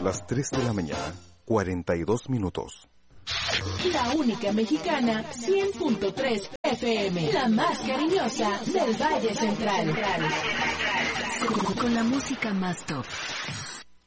Las 3 de la mañana, 42 minutos. La única mexicana, 100.3 FM, la más cariñosa del Valle Central. Con la música más top.